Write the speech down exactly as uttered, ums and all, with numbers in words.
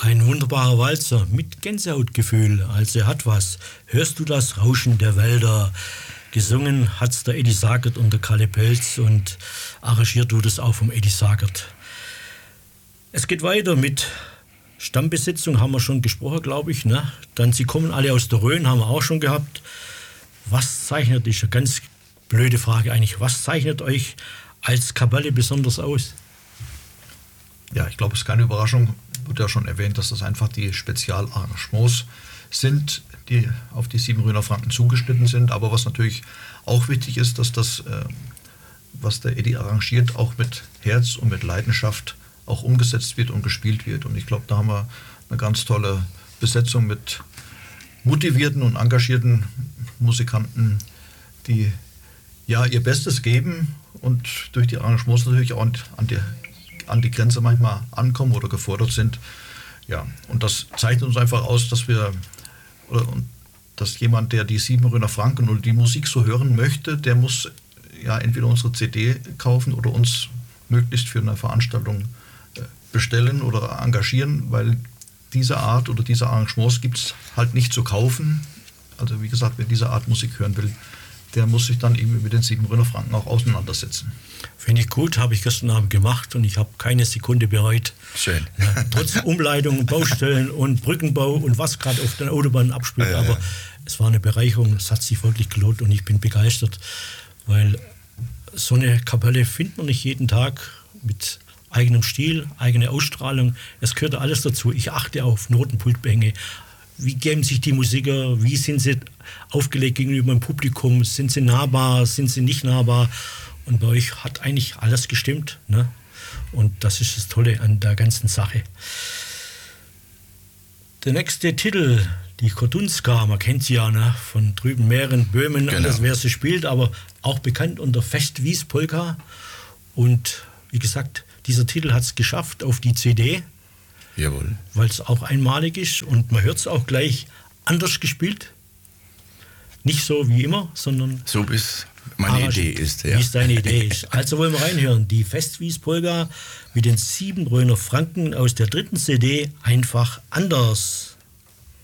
Ein wunderbarer Walzer mit Gänsehautgefühl, also er hat was. Hörst du das Rauschen der Wälder? Gesungen hat's der Eddie Sagert und der Kalle Pelz und arrangiert wurde es auch vom Eddie Sagert. Es geht weiter mit Stammbesetzung, haben wir schon gesprochen, glaube ich. Ne? Dann sie kommen alle aus der Rhön, haben wir auch schon gehabt. Was zeichnet, ist eine ganz blöde Frage eigentlich, was zeichnet euch als Kapelle besonders aus? Ja, ich glaube, es ist keine Überraschung, wurde ja schon erwähnt, dass das einfach die Spezialarrangements sind, die auf die Siebenröner Franken zugeschnitten sind. Aber was natürlich auch wichtig ist, dass das, äh, was der Eddie arrangiert, auch mit Herz und mit Leidenschaft auch umgesetzt wird und gespielt wird. Und ich glaube, da haben wir eine ganz tolle Besetzung mit motivierten und engagierten Musikanten, die ja ihr Bestes geben und durch die Arrangements natürlich auch an die, an die Grenze manchmal ankommen oder gefordert sind. Ja, und das zeichnet uns einfach aus, dass wir, oder, dass jemand, der die Siebenröner Franken oder die Musik so hören möchte, der muss ja entweder unsere C D kaufen oder uns möglichst für eine Veranstaltung bestellen oder engagieren, weil diese Art oder diese Arrangements gibt es halt nicht zu kaufen. Also wie gesagt, wer diese Art Musik hören will, der muss sich dann irgendwie mit den Siebenröner Franken auch auseinandersetzen. Finde ich gut, habe ich gestern Abend gemacht und ich habe keine Sekunde bereut. Schön. Ja, trotz Umleitungen, Baustellen und Brückenbau und was gerade auf den Autobahnen abspielt. Ja, ja, aber ja. es war eine Bereicherung, es hat sich wirklich gelohnt und ich bin begeistert, weil so eine Kapelle findet man nicht jeden Tag mit eigenem Stil, eigene Ausstrahlung. Es gehört alles dazu. Ich achte auf Notenpultbänge. Wie geben sich die Musiker? Wie sind sie aufgelegt gegenüber dem Publikum? Sind sie nahbar? Sind sie nicht nahbar? Und bei euch hat eigentlich alles gestimmt. Ne? Und das ist das Tolle an der ganzen Sache. Der nächste Titel, die Kordunska, man kennt sie ja, ne? Von drüben Mähren, Böhmen, genau. Alles, wer sie spielt, aber auch bekannt unter Festwies-Polka. Und wie gesagt, dieser Titel hat es geschafft auf die C D. Jawohl. Weil es auch einmalig ist und man hört es auch gleich anders gespielt. Nicht so wie immer, sondern... So wie es meine Idee ist. Ja. Wie es deine Idee ist. Also wollen wir reinhören. Die Festwies-Polka mit den Siebenröner Franken aus der dritten C D, einfach anders.